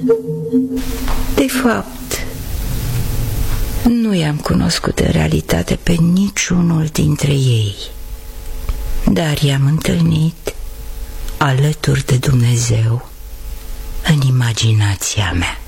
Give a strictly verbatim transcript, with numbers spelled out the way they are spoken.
De fapt, nu i-am cunoscut în realitate pe niciunul dintre ei, dar i-am întâlnit alături de Dumnezeu în imaginația mea.